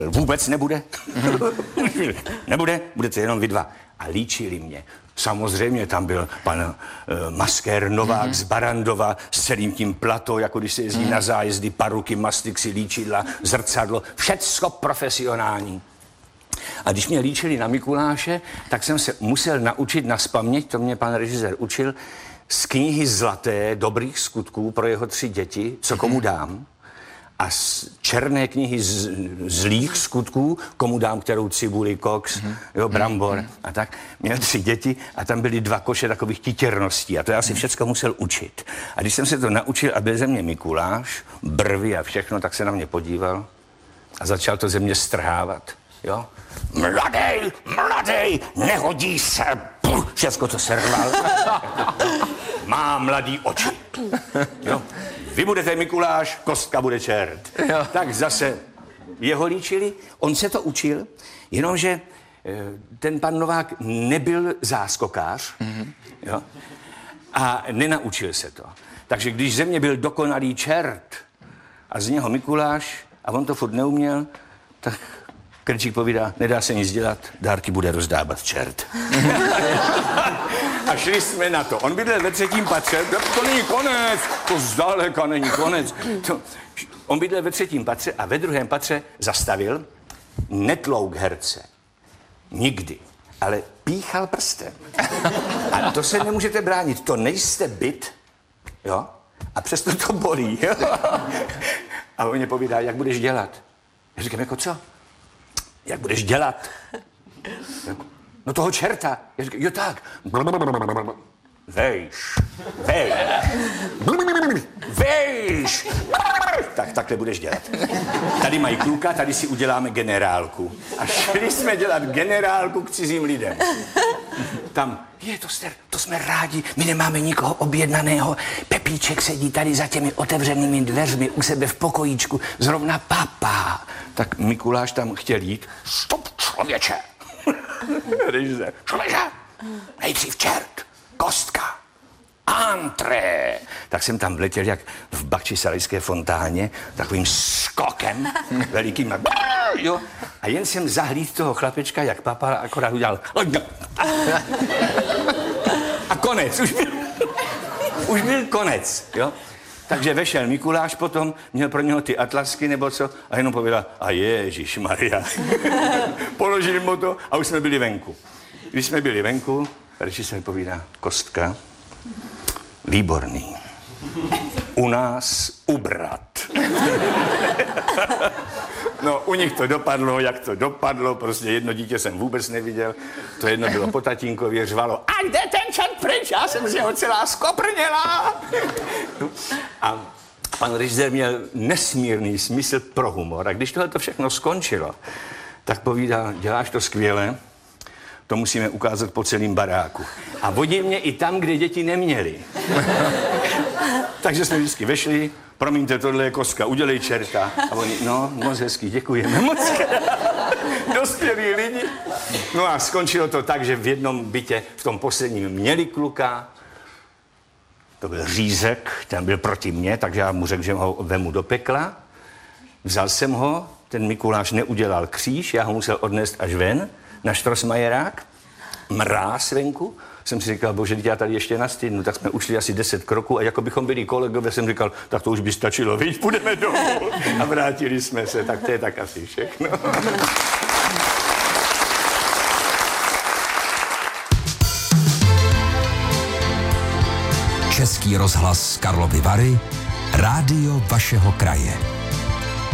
Vůbec nebude. Nebude, budete jenom vy dva. A líčili mě. Samozřejmě tam byl pan maskér Novák z Barandova s celým tím plato, jako když se jezdí na zájezdy, paruky, mastixy, líčidla, zrcadlo, všecko profesionální. A když mě líčili na Mikuláše, tak jsem se musel naučit naspaměť, to mě pan režisér učil, z knihy Zlaté, dobrých skutků pro jeho 3 děti, co komu dám, a z černé knihy zlých skutků, komu dám kterou cibuli, koks, jo, brambor a tak. Měl 3 děti a tam byly 2 koše takových titěrností a to já si všecko musel učit. A když jsem se to naučil a byl ze mě Mikuláš, brvy a všechno, tak se na mě podíval a začal to ze mě strhávat. Jo? Mladej, nehodí se, všecko to serval. Má mladý oči. Jo? Vy budete Mikuláš, Kostka bude čert. Jo. Tak zase jeho líčili, on se to učil, jenomže ten pan Novák nebyl záskokář, jo? A nenaučil se to. Takže když ze mě byl dokonalý čert a z něho Mikuláš a on to furt neuměl, tak Krčík povídá, nedá se nic dělat, dárky bude rozdávat čert. A šli jsme na to. On bydlel ve 3. patře, to není konec, to zdaleka není konec. On bydlel ve 3. patře a ve 2. patře zastavil, netlouk herce. Nikdy. Ale píchal prstem. A to se nemůžete bránit, to nejste byt, jo? A přesto to bolí, jo? A on mě povídá, jak budeš dělat? Já říkám, jako co? Jak budeš dělat? No toho čerta. Já říkám, jo tak. Vejš. Tak takhle budeš dělat. Tady mají kluka, tady si uděláme generálku. A šli jsme dělat generálku k cizím lidem. Tam, to jsme rádi, my nemáme nikoho objednaného. Pepíček sedí tady za těmi otevřenými dveřmi u sebe v pokojíčku, zrovna papá. Tak Mikuláš tam chtěl jít. Stop, člověče. Člověče, nejdřív čert, Kostka, antré. Tak jsem tam vletěl jak v Bakčisarajské fontáně, takovým skokem velikým. Jo. A jen jsem zahlídl toho chlapečka, jak papa akorát udělal. A konec, už byl konec, jo. Takže vešel Mikuláš potom, měl pro něho ty atlasky nebo co a jenom pověděl, a ježišmarja. Položil mu to a už jsme byli venku. Když jsme byli venku, režisér povídá, Kostka, výborný. U nás ubrat. No, u nich to dopadlo, jak to dopadlo, prostě jedno dítě jsem vůbec neviděl, to jedno bylo po tatínkově, řvalo, a jde ten čert pryč, já jsem z něho celá skoprněla. A pan režisér měl nesmírný smysl pro humor a když tohle to všechno skončilo, tak povídá, děláš to skvěle, to musíme ukázat po celém baráku. A vodil mě i tam, kde děti neměly. Takže jsme vždycky vešli, promiňte, tohle je Kostka, udělej čerta. A oni, no, moc hezký, děkujeme moc. Dospělí lidi. No a skončilo to tak, že v jednom bytě, v tom posledním, měli kluka. To byl Řízek, ten byl proti mně, takže já mu řekl, že ho vemu do pekla. Vzal jsem ho, ten Mikuláš neudělal kříž, já ho musel odnést až ven, na Štrosmajerák, mráz venku. Jsem si říkal, bože, já tady ještě nastydnu, tak jsme ušli asi 10 kroků a jako bychom byli kolegové, jsem říkal, tak to už by stačilo, viď, půjdeme domů. A vrátili jsme se, tak to je tak asi všechno. Český rozhlas Karlovy Vary, rádio vašeho kraje.